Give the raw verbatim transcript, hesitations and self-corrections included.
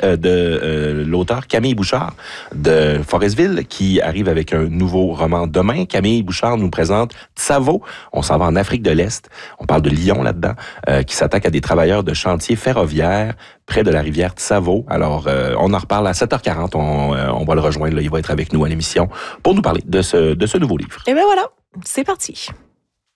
euh, de euh, l'auteur Camille Bouchard de Forestville, qui arrive avec un nouveau roman demain. Camille Bouchard nous présente Tsavo. On s'en va en Afrique de l'Est. On parle de Lyon là-dedans, euh, qui s'attaque à des travailleurs de chantier ferroviaire près de la rivière Tsavo. Alors, euh, on en reparle à sept heures quarante. On, euh, on va le rejoindre. Là. Il va être avec nous à l'émission pour nous parler de ce, de ce nouveau livre. Et bien voilà, c'est parti.